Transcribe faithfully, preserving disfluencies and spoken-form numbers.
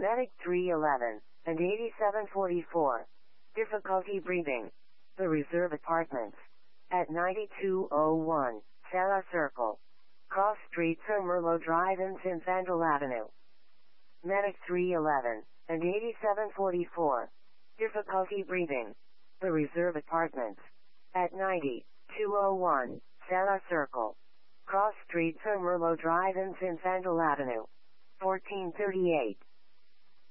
Medic three eleven and eighty-seven forty-four. Difficulty breathing. The Reserve Apartments. At ninety-two oh one, Sarah Circle. Cross Street to Merlot Drive and Zinfandel Avenue. Medic three eleven and eighty-seven forty-four. Difficulty breathing. The Reserve Apartments. At ninety-two oh one, Sarah Circle. Cross Street to Merlot Drive and Zinfandel Avenue. fourteen thirty-eight.